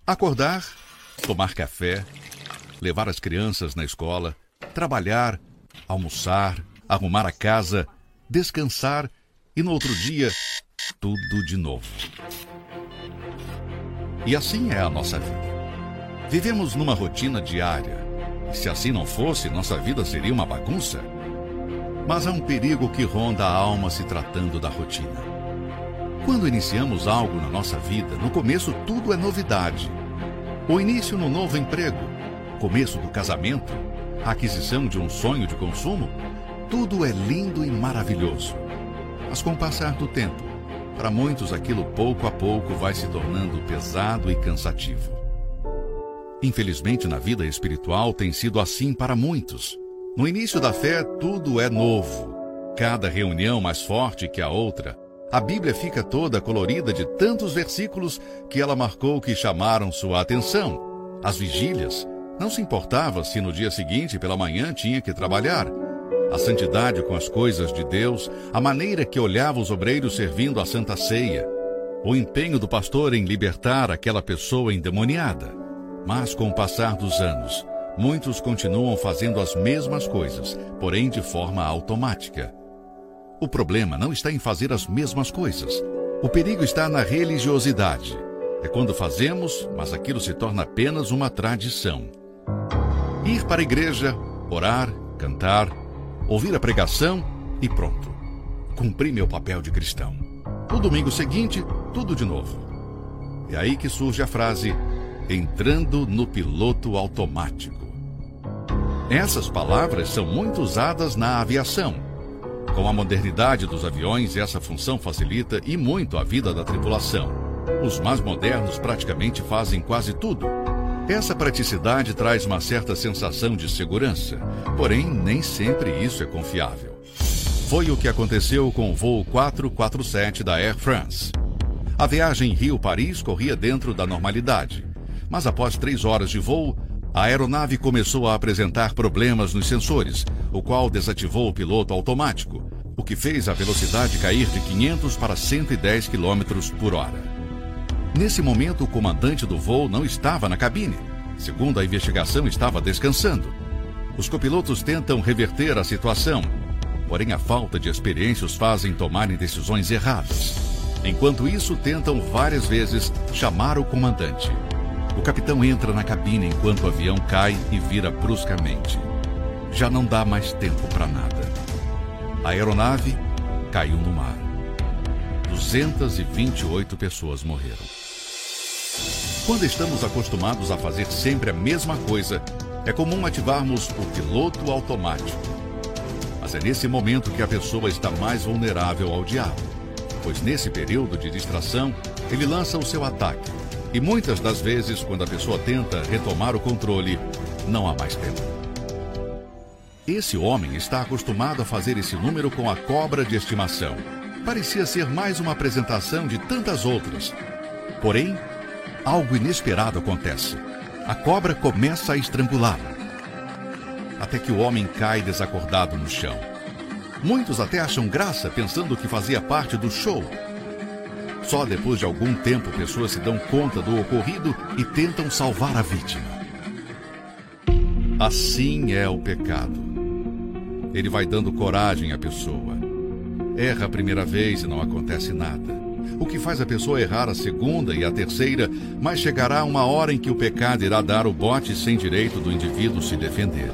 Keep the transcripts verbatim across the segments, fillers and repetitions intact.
Acordar, tomar café, levar as crianças na escola, trabalhar, almoçar, arrumar a casa, descansar e no outro dia, tudo de novo. E assim é a nossa vida. Vivemos numa rotina diária. E se assim não fosse, nossa vida seria uma bagunça. Mas há um perigo que ronda a alma se tratando da rotina. Quando iniciamos algo na nossa vida, no começo tudo é novidade. O início no novo emprego, começo do casamento, a aquisição de um sonho de consumo, tudo é lindo e maravilhoso. Mas com o passar do tempo, para muitos aquilo pouco a pouco vai se tornando pesado e cansativo. Infelizmente, na vida espiritual tem sido assim para muitos. No início da fé, tudo é novo. Cada reunião mais forte que a outra. A Bíblia fica toda colorida de tantos versículos que ela marcou que chamaram sua atenção. As vigílias. Não se importava se no dia seguinte, pela manhã, tinha que trabalhar. A santidade com as coisas de Deus, a maneira que olhava os obreiros servindo a Santa Ceia, o empenho do pastor em libertar aquela pessoa endemoniada. Mas com o passar dos anos, muitos continuam fazendo as mesmas coisas, porém de forma automática. O problema não está em fazer as mesmas coisas. O perigo está na religiosidade. É quando fazemos, mas aquilo se torna apenas uma tradição. Ir para a igreja, orar, cantar, ouvir a pregação e pronto. Cumpri meu papel de cristão. No domingo seguinte, tudo de novo. É aí que surge a frase, entrando no piloto automático. Essas palavras são muito usadas na aviação. Com a modernidade dos aviões, essa função facilita e muito a vida da tripulação. Os mais modernos praticamente fazem quase tudo. Essa praticidade traz uma certa sensação de segurança, porém nem sempre isso é confiável. Foi o que aconteceu com o voo quatrocentos e quarenta e sete da Air France. A viagem Rio-Paris corria dentro da normalidade, mas após três horas de voo, a aeronave começou a apresentar problemas nos sensores, o qual desativou o piloto automático, o que fez a velocidade cair de quinhentos para cento e dez quilômetros por hora. Nesse momento, o comandante do voo não estava na cabine. Segundo a investigação, estava descansando. Os copilotos tentam reverter a situação, porém a falta de experiência os fazem tomarem decisões erradas. Enquanto isso, tentam várias vezes chamar o comandante. O capitão entra na cabine enquanto o avião cai e vira bruscamente. Já não dá mais tempo para nada. A aeronave caiu no mar. duzentas e vinte e oito pessoas morreram. Quando estamos acostumados a fazer sempre a mesma coisa, é comum ativarmos o piloto automático. Mas é nesse momento que a pessoa está mais vulnerável ao diabo, pois nesse período de distração, ele lança o seu ataque. E muitas das vezes, quando a pessoa tenta retomar o controle, não há mais tempo. Esse homem está acostumado a fazer esse número com a cobra de estimação. Parecia ser mais uma apresentação de tantas outras. Porém, algo inesperado acontece. A cobra começa a estrangulá-lo, até que o homem cai desacordado no chão. Muitos até acham graça, pensando que fazia parte do show. Só depois de algum tempo, pessoas se dão conta do ocorrido e tentam salvar a vítima. Assim é o pecado. Ele vai dando coragem à pessoa. Erra a primeira vez e não acontece nada. O que faz a pessoa errar a segunda e a terceira, mas chegará uma hora em que o pecado irá dar o bote sem direito do indivíduo se defender.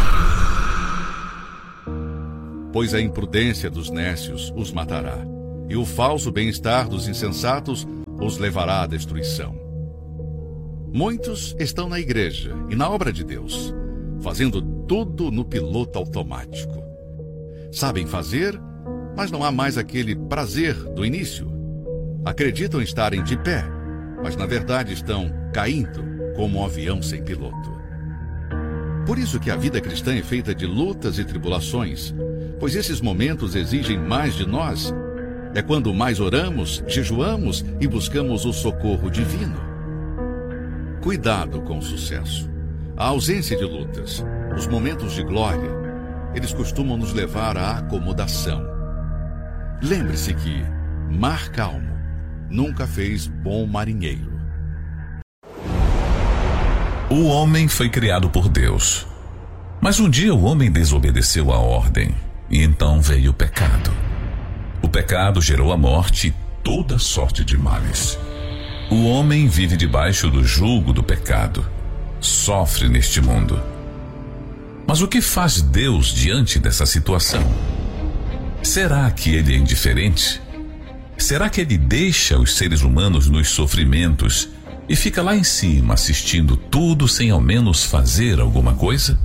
Pois a imprudência dos nécios os matará, e o falso bem-estar dos insensatos os levará à destruição. Muitos estão na igreja e na obra de Deus, fazendo tudo no piloto automático. Sabem fazer, mas não há mais aquele prazer do início. Acreditam estarem de pé, mas na verdade estão caindo como um avião sem piloto. Por isso que a vida cristã é feita de lutas e tribulações, pois esses momentos exigem mais de nós. É quando mais oramos, jejuamos e buscamos o socorro divino. Cuidado com o sucesso. A ausência de lutas, os momentos de glória, eles costumam nos levar à acomodação. Lembre-se que mar calmo nunca fez bom marinheiro. O homem foi criado por Deus. Mas um dia o homem desobedeceu a ordem, e então veio o pecado. O pecado gerou a morte e toda sorte de males. O homem vive debaixo do jugo do pecado, sofre neste mundo. Mas o que faz Deus diante dessa situação? Será que ele é indiferente? Será que ele deixa os seres humanos nos sofrimentos e fica lá em cima assistindo tudo sem ao menos fazer alguma coisa?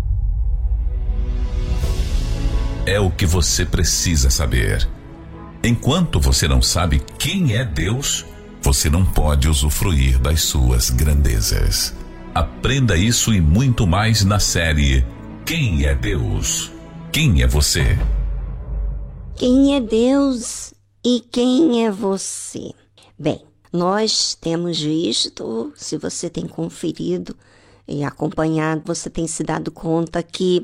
É o que você precisa saber. Enquanto você não sabe quem é Deus, você não pode usufruir das suas grandezas. Aprenda isso e muito mais na série Quem é Deus? Quem é você? Quem é Deus e quem é você? Bem, nós temos visto, se você tem conferido e acompanhado, você tem se dado conta que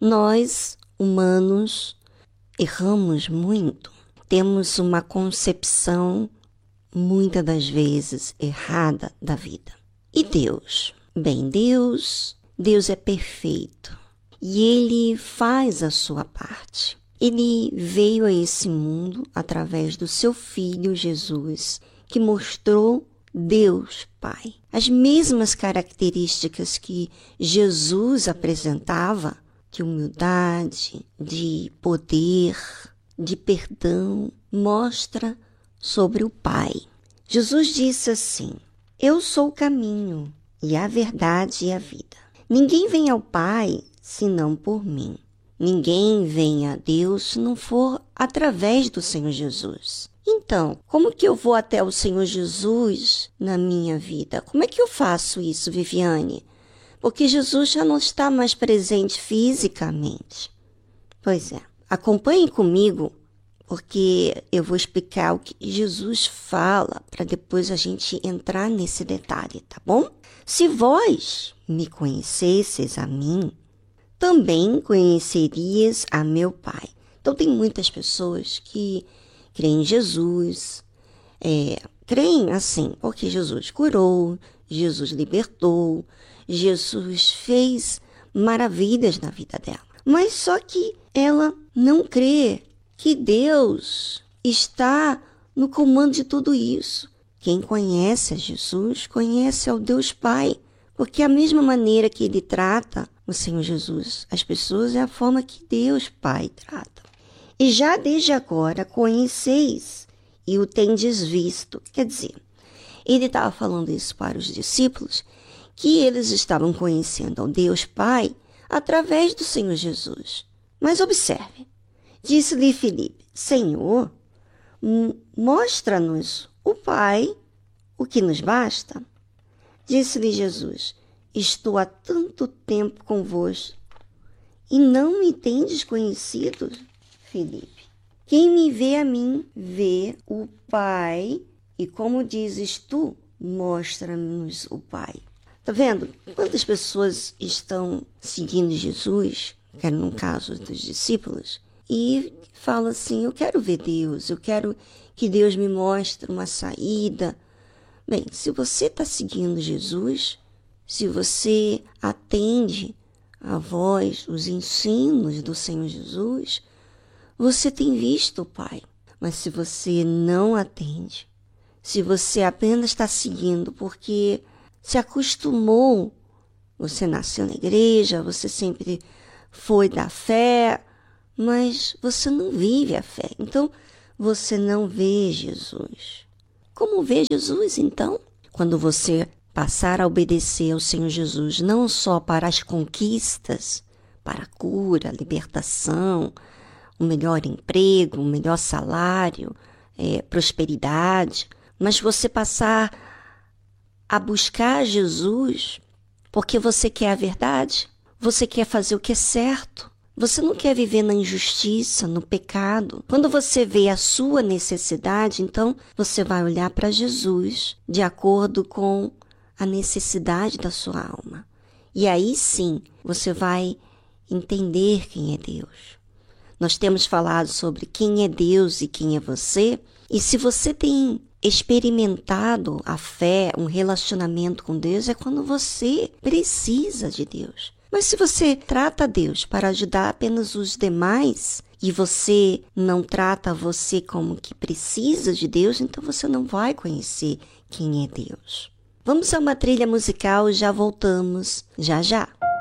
nós, humanos, erramos muito. Temos uma concepção, muitas das vezes, errada da vida. E Deus? Bem, Deus, Deus é perfeito e Ele faz a sua parte. Ele veio a esse mundo através do seu Filho Jesus, que mostrou Deus Pai. As mesmas características que Jesus apresentava, de humildade, de poder, de perdão, mostra sobre o Pai. Jesus disse assim: eu sou o caminho e a verdade e a vida. Ninguém vem ao Pai senão por mim. Ninguém vem a Deus se não for através do Senhor Jesus. Então, como que eu vou até o Senhor Jesus na minha vida? Como é que eu faço isso, Viviane? Porque Jesus já não está mais presente fisicamente. Pois é, acompanhe comigo, porque eu vou explicar o que Jesus fala para depois a gente entrar nesse detalhe, tá bom? Se vós me conhecesseis a mim, também conhecerias a meu Pai. Então, tem muitas pessoas que creem em Jesus, é, creem assim, porque Jesus curou, Jesus libertou, Jesus fez maravilhas na vida dela. Mas só que ela não crê que Deus está no comando de tudo isso. Quem conhece a Jesus, conhece ao Deus Pai, porque a mesma maneira que Ele trata o Senhor Jesus, as pessoas, é a forma que Deus Pai trata. E já desde agora conheceis e o tendes visto. Quer dizer, Ele estava falando isso para os discípulos, que eles estavam conhecendo ao Deus Pai através do Senhor Jesus. Mas observe, disse-lhe Filipe: Senhor, mostra-nos o Pai, o que nos basta. Disse-lhe Jesus: estou há tanto tempo convosco e não me tendes conhecido, Filipe. Quem me vê a mim, vê o Pai, e como dizes tu, mostra-nos o Pai. Tá vendo? Quantas pessoas estão seguindo Jesus, que era no caso dos discípulos, e falam assim: eu quero ver Deus, eu quero que Deus me mostre uma saída. Bem, se você está seguindo Jesus, se você atende a voz, os ensinos do Senhor Jesus, você tem visto o Pai. Mas se você não atende, se você apenas está seguindo porque se acostumou, você nasceu na igreja, você sempre foi da fé, mas você não vive a fé. Então, você não vê Jesus. Como vê Jesus, então? Quando você passar a obedecer ao Senhor Jesus, não só para as conquistas, para a cura, a libertação, um melhor emprego, um melhor salário, é, prosperidade, mas você passar a buscar Jesus porque você quer a verdade, você quer fazer o que é certo, você não quer viver na injustiça, no pecado. Quando você vê a sua necessidade, então você vai olhar para Jesus de acordo com a necessidade da sua alma. E aí sim, você vai entender quem é Deus. Nós temos falado sobre quem é Deus e quem é você. E se você tem experimentado a fé, um relacionamento com Deus, é quando você precisa de Deus. Mas se você trata Deus para ajudar apenas os demais e você não trata você como que precisa de Deus, então você não vai conhecer quem é Deus. Vamos a uma trilha musical, já voltamos, já já.